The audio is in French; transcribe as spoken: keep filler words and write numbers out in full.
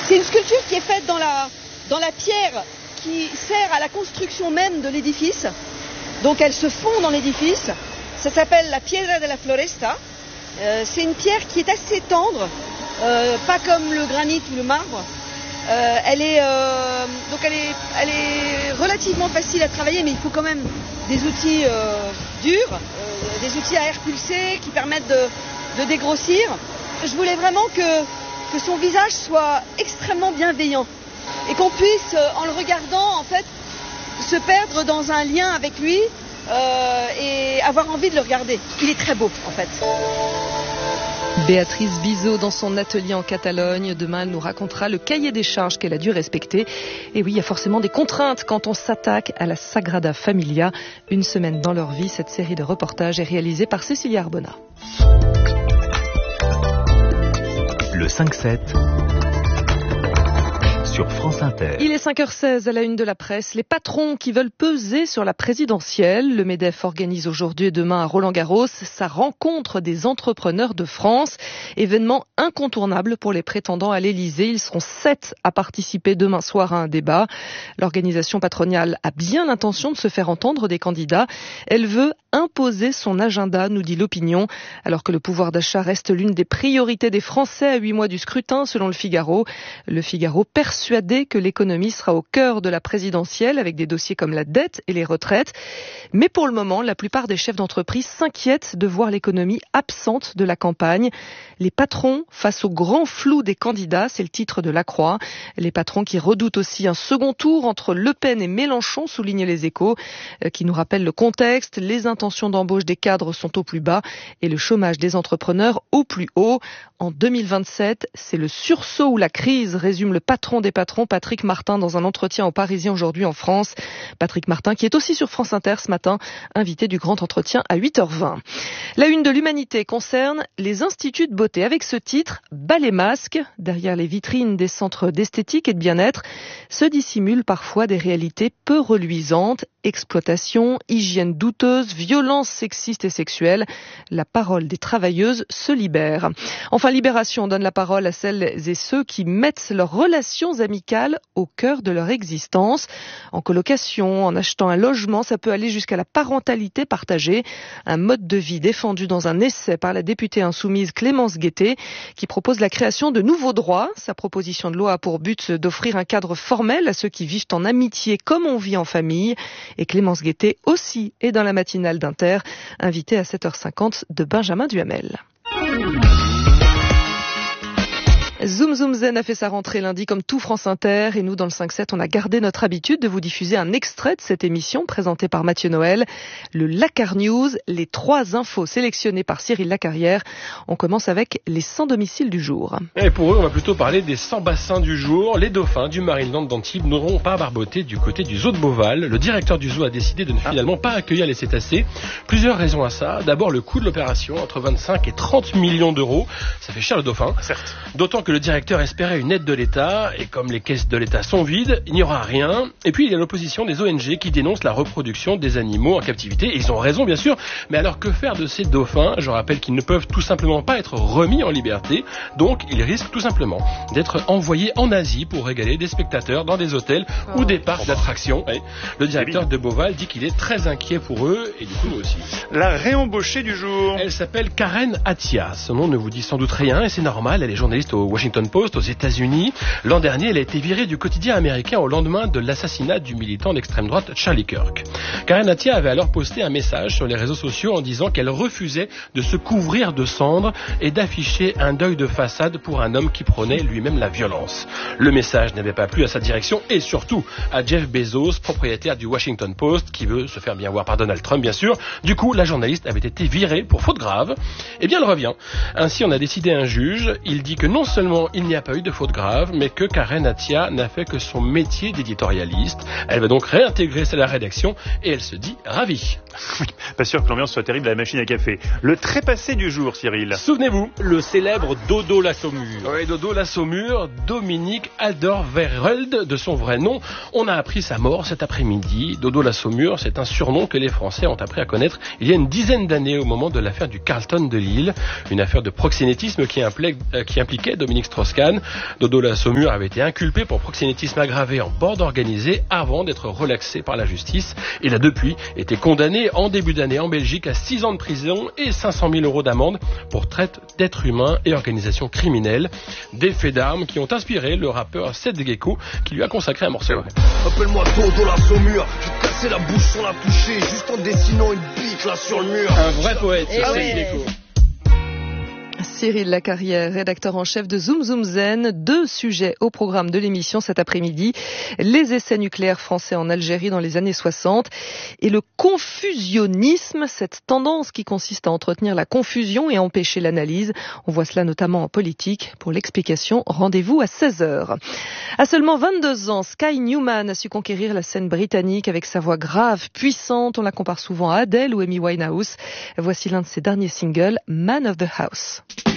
C'est une sculpture qui est faite dans la, dans la pierre qui sert à la construction même de l'édifice. Donc elle se fond dans l'édifice. Ça s'appelle la Piedra de la Floresta. Euh, c'est une pierre qui est assez tendre, euh, pas comme le granit ou le marbre. Euh, elle est euh, donc elle est, elle est relativement facile à travailler, mais il faut quand même des outils euh, durs, euh, des outils à air pulsé qui permettent de, de dégrossir. Je voulais vraiment que, que son visage soit extrêmement bienveillant et qu'on puisse, en le regardant, en fait, se perdre dans un lien avec lui euh, et avoir envie de le regarder. Il est très beau, en fait. Béatrice Bizot dans son atelier en Catalogne. Demain, elle nous racontera le cahier des charges qu'elle a dû respecter. Et oui, il y a forcément des contraintes quand on s'attaque à la Sagrada Familia. Une semaine dans leur vie, cette série de reportages est réalisée par Cécilia Arbona. Le cinq sept sur France Inter. Il est cinq heures seize à la une de la presse. Les patrons qui veulent peser sur la présidentielle. Le MEDEF organise aujourd'hui et demain à Roland-Garros sa rencontre des entrepreneurs de France. Événement incontournable pour les prétendants à l'Élysée. Ils seront sept à participer demain soir à un débat. L'organisation patronale a bien l'intention de se faire entendre des candidats. Elle veut imposer son agenda, nous dit l'opinion, alors que le pouvoir d'achat reste l'une des priorités des Français à huit mois du scrutin, selon le Figaro. Le Figaro persuadé que l'économie sera au cœur de la présidentielle avec des dossiers comme la dette et les retraites. Mais pour le moment, la plupart des chefs d'entreprise s'inquiètent de voir l'économie absente de la campagne. Les patrons face au grand flou des candidats, c'est le titre de La Croix. Les patrons qui redoutent aussi un second tour entre Le Pen et Mélenchon, soulignent les Échos, qui nous rappellent le contexte. Les intentions d'embauche des cadres sont au plus bas et le chômage des entrepreneurs au plus haut. En deux mille vingt-sept, c'est le sursaut ou la crise, résume le patron des patrons, Patrick Martin, dans un entretien au Parisien aujourd'hui en France. Patrick Martin qui est aussi sur France Inter ce matin, invité du grand entretien à huit heures vingt. La une de l'Humanité concerne les instituts de beauté avec ce titre « Bas les masques ». Derrière les vitrines des centres d'esthétique et de bien-être se dissimulent parfois des réalités peu reluisantes. Exploitation, hygiène douteuse, violence sexiste et sexuelle. La parole des travailleuses se libère. Enfin, Libération donne la parole à celles et ceux qui mettent leurs relations amicales au cœur de leur existence. En colocation, en achetant un logement, ça peut aller jusqu'à la parentalité partagée. Un mode de vie défendu dans un essai par la députée insoumise Clémence Guettet, qui propose la création de nouveaux droits. Sa proposition de loi a pour but d'offrir un cadre formel à ceux qui vivent en amitié comme on vit en famille. Et Clémence Guettet aussi est dans la matinale d'Inter, invitée à sept heures cinquante de Benjamin Duhamel. Zoom Zoom Zen a fait sa rentrée lundi comme tout France Inter et nous dans le cinq sept on a gardé notre habitude de vous diffuser un extrait de cette émission présentée par Mathieu Noël, le Lacar News, les trois infos sélectionnées par Cyril Lacarrière. On commence avec les sans domicile du jour. Et pour eux on va plutôt parler des sans bassins du jour. Les dauphins du Marineland d'Antibes n'auront pas barboté du côté du zoo de Beauval. Le directeur du zoo a décidé de ne finalement pas accueillir les cétacés. Plusieurs raisons à ça. D'abord le coût de l'opération, entre vingt-cinq et trente millions d'euros. Ça fait cher le dauphin. Certes. D'autant que le directeur espérait une aide de l'État, et comme les caisses de l'État sont vides, il n'y aura rien. Et puis il y a l'opposition des O N G qui dénoncent la reproduction des animaux en captivité, et ils ont raison bien sûr, mais alors que faire de ces dauphins? Je rappelle qu'ils ne peuvent tout simplement pas être remis en liberté, donc ils risquent tout simplement d'être envoyés en Asie pour régaler des spectateurs dans des hôtels oh. ou des parcs d'attractions. Ouais. Le directeur de Beauval dit qu'il est très inquiet pour eux, et du coup nous aussi. La réembauchée du jour. Elle s'appelle Karen Attia, son nom ne vous dit sans doute rien, et c'est normal, elle est journaliste au Washington Post aux États-Unis. L'an dernier, elle a été virée du quotidien américain au lendemain de l'assassinat du militant d'extrême droite Charlie Kirk. Karen Attia avait alors posté un message sur les réseaux sociaux en disant qu'elle refusait de se couvrir de cendres et d'afficher un deuil de façade pour un homme qui prônait lui-même la violence. Le message n'avait pas plu à sa direction et surtout à Jeff Bezos, propriétaire du Washington Post, qui veut se faire bien voir par Donald Trump, bien sûr. Du coup, la journaliste avait été virée pour faute grave. Eh bien, elle revient. Ainsi, on a décidé un juge. Il dit que non seulement il n'y a pas eu de faute grave, mais que Karen Attia n'a fait que son métier d'éditorialiste. Elle va donc réintégrer la rédaction et elle se dit ravie. Oui, pas sûr que l'ambiance soit terrible à la machine à café. Le trépassé du jour, Cyril. Souvenez-vous, le célèbre Dodo la Saumure. Oui, Dodo la Saumure, Dominique Alderweireld, de son vrai nom. On a appris sa mort cet après-midi. Dodo la Saumure, c'est un surnom que les Français ont appris à connaître il y a une dizaine d'années au moment de l'affaire du Carlton de Lille. Une affaire de proxénétisme qui, implique, qui impliquait Dominique Dominique Strauss-Kahn. Dodo la Saumur avait été inculpé pour proxénétisme aggravé en bande organisée avant d'être relaxé par la justice. Il a depuis été condamné en début d'année en Belgique à six ans de prison et cinq cent mille euros d'amende pour traite d'êtres humains et organisation criminelle. Des faits d'armes qui ont inspiré le rappeur Seth Gecko qui lui a consacré un morceau. Appelle-moi Dodo la Saumur, je vais te casser la bouche sans la toucher, juste en dessinant une bite là sur le mur. Un vrai poète, Eh Seth oui. Gecko. Cyril Lacarrière, rédacteur en chef de Zoom Zoom Zen. Deux sujets au programme de l'émission cet après-midi. Les essais nucléaires français en Algérie dans les années soixante et le confusionnisme, cette tendance qui consiste à entretenir la confusion et à empêcher l'analyse. On voit cela notamment en politique. Pour l'explication, rendez-vous à seize heures. À seulement vingt-deux ans, Sky Newman a su conquérir la scène britannique avec sa voix grave, puissante. On la compare souvent à Adele ou Amy Winehouse. Voici l'un de ses derniers singles, Man of the House.